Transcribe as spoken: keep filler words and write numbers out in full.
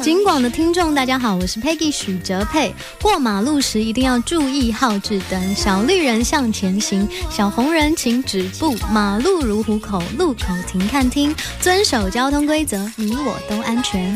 警广的听众大家好，我是 Peggy 许哲佩。过马路时一定要注意号志灯，小绿人向前行，小红人请止步，马路如虎口，路口停看听，遵守交通规则，你我都安全。